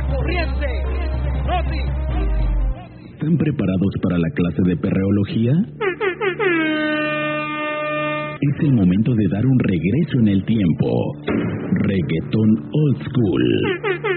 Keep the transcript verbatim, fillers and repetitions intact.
corriente. Rosy. ¿Están preparados para la clase de perreología? Es el momento de dar un regreso en el tiempo. Reggaetón Old School.